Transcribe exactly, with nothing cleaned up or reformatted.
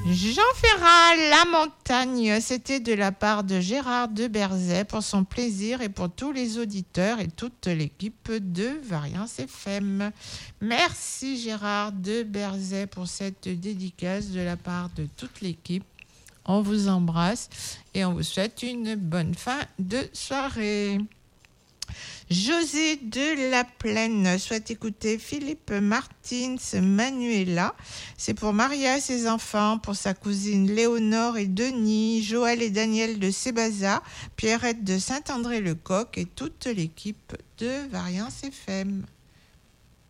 Jean Ferrat, La Montagne, c'était de la part de Gérard de Berzay pour son plaisir et pour tous les auditeurs et toute l'équipe de Variance F M. Merci Gérard de Berzay pour cette dédicace de la part de toute l'équipe. On vous embrasse et on vous souhaite une bonne fin de soirée. José de la Plaine souhaite écouter Philippe Martins Manuela. C'est pour Maria et ses enfants, pour sa cousine Léonore et Denis, Joël et Daniel de Sébaza, Pierrette de Saint-André-le-Coq et toute l'équipe de Variance F M.